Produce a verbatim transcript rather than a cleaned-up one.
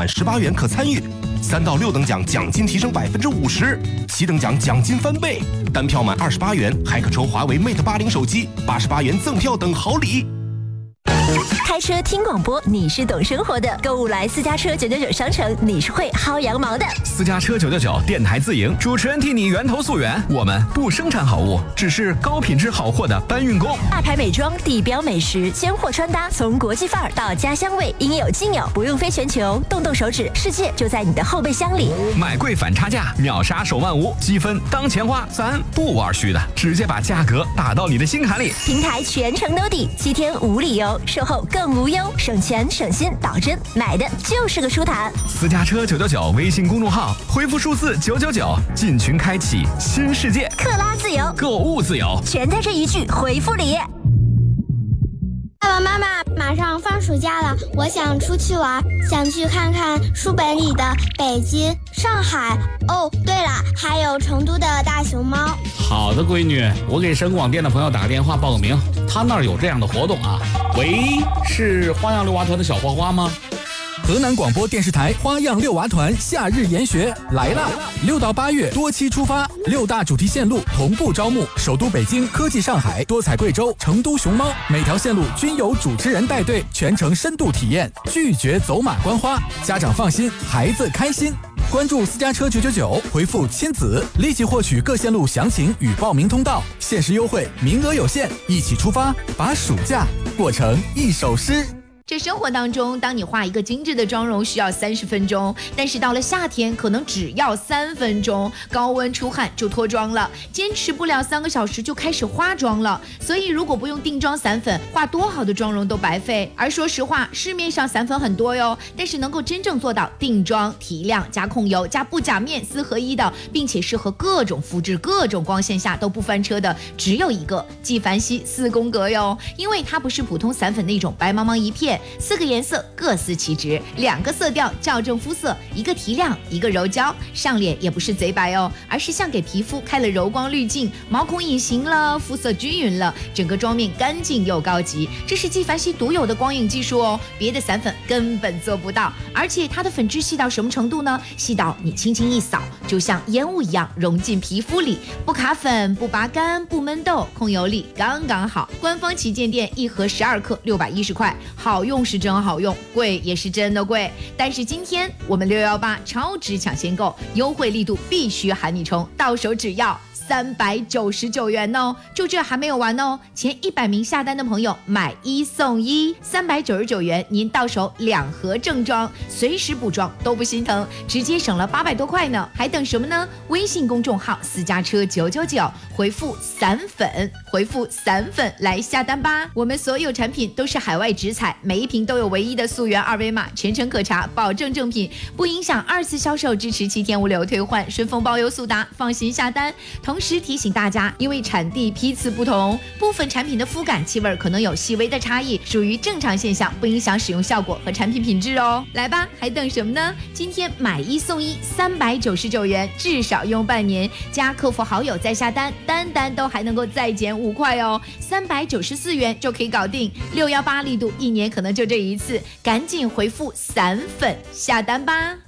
满十八元可参与。三到六等奖奖金提升百分之五十，七等奖奖金翻倍。单票满二十八元还可抽华为 Mate 八零手机，八十八元赠票等好礼。 开车听广播，你是懂生活的；购物来私家车九九九商城，你是会薅羊毛的。 私家车九九九电台自营，主持人替你源头溯源。我们不生产好物，只是高品质好货的搬运工。 大牌美妆、地标美食、鲜货穿搭，从国际范儿到家乡味，应有尽有，不用飞全球，动动手指，世界就在你的后备箱里。 买贵反差价，秒杀手万无，积分当钱花，咱不玩虚的，直接把价格打到你的心坎里。 平台全程兜底，七天无理由，售后更无忧，省钱省心，保真，买的就是个舒坦。 私家车九九九微信公众号，回复数字九九九，进群开启新世界。 克拉自由， 购物自由， 全在这一句回复里。 爸爸妈妈，马上放暑假了，我想出去玩，想去看看书本里的北京、上海。哦，对了，还有成都的大熊猫。 好的，闺女，我给省广电的朋友打个电话报个名，他那儿有这样的活动啊。喂，是花样溜娃团的小花花吗？ 河南广播电视台花样溜娃团夏日研学来啦！六到八月多期出发，六大主题线路同步招募，首都北京、科技上海、多彩贵州、成都熊猫，每条线路均有主持人带队，全程深度体验，拒绝走马观花，家长放心，孩子开心。关注私家车九九九，回复亲子，立即获取各线路详情与报名通道，限时优惠，名额有限，一起出发，把暑假过成一首诗。 这生活当中，当你画一个精致的妆容需要三十分钟，但是到了夏天可能只要三分钟，高温出汗就脱妆了，坚持不了三个小时就开始化妆了。所以如果不用定妆散粉，画多好的妆容都白费。而说实话，市面上散粉很多哟，但是能够真正做到定妆、提亮、加控油、加不假面四合一的，并且适合各种肤质、各种光线下都不翻车的，只有一个纪梵希四宫格哟。因为它不是普通散粉那种白茫茫一片，四个颜色各司其职，两个色调校正肤色，一个提亮，一个柔焦，上脸也不是贼白哦，而是像给皮肤开了柔光滤镜，毛孔隐形了，肤色均匀了，整个妆面干净又高级，这是纪梵希独有的光影技术哦，别的散粉根本做不到。而且它的粉质细到什么程度呢？细到你轻轻一扫，就像烟雾一样融进皮肤里，不卡粉，不拔干，不闷痘，控油力刚刚好。官方旗舰店一盒十二克，六百一十块，好用是真好用，贵也是真的贵。但是今天我们六一八超值抢先购，优惠力度必须喊你冲，到手只要三百九十九元哦，就这还没有完哦！前一百名下单的朋友买一送一，三百九十九元，您到手两盒正装，随时补妆都不心疼，直接省了八百多块呢！还等什么呢？微信公众号私家车九九九，回复散粉，回复散粉来下单吧！我们所有产品都是海外直采，每一瓶都有唯一的溯源二维码，全程可查，保证正品，不影响二次销售，支持七天无理由退换，顺丰包邮速达，放心下单。同时提醒大家，因为产地批次不同，部分产品的肤感、气味可能有细微的差异，属于正常现象，不影响使用效果和产品品质哦。来吧，还等什么呢？今天买一送一，三百九十九元，至少用半年，加客服好友再下单，单单都还能够再减五块哦，三百九十四元就可以搞定。六一八力度一年可能就这一次，赶紧回复散粉下单吧。